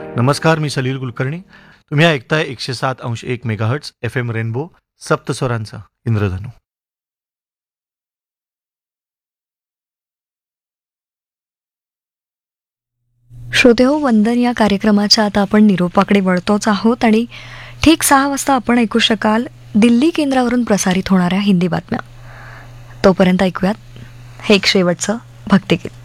नमस्कार, मी सलील कुलकर्णी. तुम्ही ऐकताय 107.1 मेगाहर्ट्ज FM रेनबो, सप्तस्वरांचा इंद्रधनू. श्रोतेहो, वंदन या कार्यक्रमाच्या आता आपण निरोपाकडे वळतोच आहोत आणि ठीक 6 वाजता आपण ऐकू शकाल दिल्ली केंद्रावरून प्रसारित होणाऱ्या हिंदी बातम्या. तोपर्यंत ऐकूयात हे एक शेवटचं भक्तिगीत.